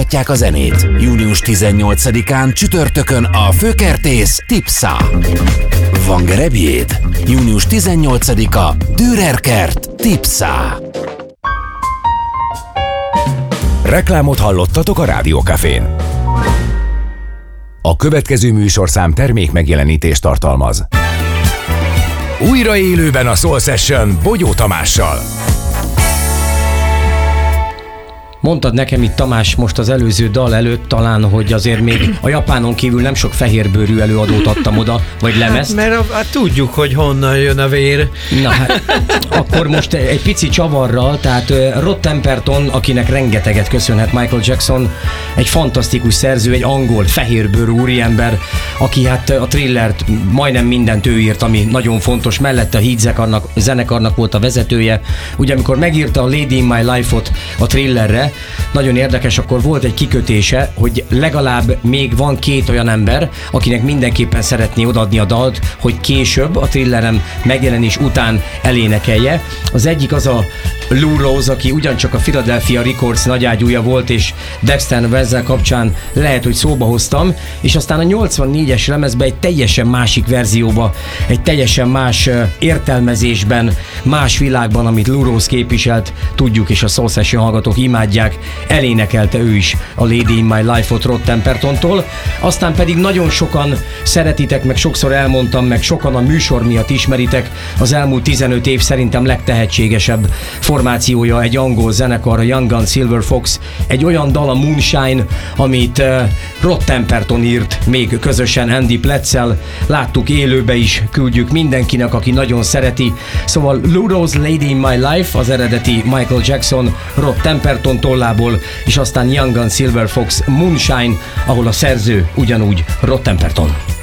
hallgatják a zenét. Június 18-án csütörtökön a Főkertész Tipsa. Vangerebjéd. Június 18-a Dürerkert Tipsa. Reklámot hallottatok a Rádiókafén. A következő műsorszám termék megjelenítést tartalmaz. Újra élőben a Soul Session Bogyó Tamással. Mondtad nekem itt, Tamás, most az előző dal előtt talán, hogy azért még a japánon kívül nem sok fehérbőrű előadót adtam oda, vagy lemezt. Mert tudjuk, hogy honnan jön a vér. Na hát, akkor most egy pici csavarral, tehát Rod Temperton, akinek rengeteget köszönhet Michael Jackson, egy fantasztikus szerző, egy angol, fehérbőrű úriember, aki hát a Thrillert, majdnem mindent ő írt, ami nagyon fontos, mellette a Heat zenekarnak volt a vezetője. Ugye amikor megírta a Lady in My Life-ot a Thrillerre, nagyon érdekes, akkor volt egy kikötése, hogy legalább még van két olyan ember, akinek mindenképpen szeretné odaadni a dalt, hogy később a Thrillerem megjelenés után elénekelje. Az egyik az a Lou Rawls, aki ugyancsak a Philadelphia Records nagyágyúja volt, és Dexter Wezzel kapcsán lehet, hogy szóba hoztam, és aztán a 84-es lemezbe egy teljesen másik verzióba, egy teljesen más értelmezésben, más világban, amit Lou Rawls képviselt, tudjuk, és a Soul Session hallgatók imádják, elénekelte ő is a Lady in My Life-ot Rod Tempertontól, aztán pedig nagyon sokan szeretitek, meg sokszor elmondtam, meg sokan a műsor miatt ismeritek, az elmúlt 15 év szerintem legtehetségesebb formációja egy angol zenekar, a Young Gun Silver Fox, egy olyan dal, a Moonshine, amit Rod Temperton írt még közösen Andy Pletzel, láttuk élőbe is, küldjük mindenkinek, aki nagyon szereti. Szóval Lou Rawls Lady in My Life, az eredeti Michael Jackson Rod Temperton tollából, és aztán Young Gun Silver Fox Moonshine, ahol a szerző ugyanúgy Rod Temperton.